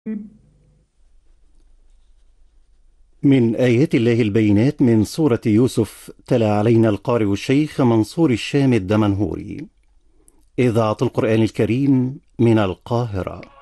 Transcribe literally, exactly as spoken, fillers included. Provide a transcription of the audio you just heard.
من آيات الله البينات من سورة يوسف، تلا علينا القارئ الشيخ منصور الشام الدمنهوري. إذاعة القرآن الكريم من القاهرة.